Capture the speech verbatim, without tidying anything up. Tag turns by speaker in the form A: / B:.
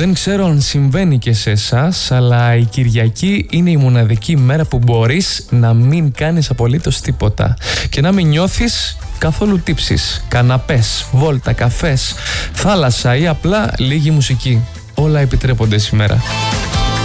A: Δεν ξέρω αν συμβαίνει και σε εσάς, αλλά η Κυριακή είναι η μοναδική μέρα που μπορείς να μην κάνεις απολύτως τίποτα και να μην νιώθεις καθόλου τύψεις. Καναπές, βόλτα, καφές, θάλασσα ή απλά λίγη μουσική. Όλα επιτρέπονται σήμερα.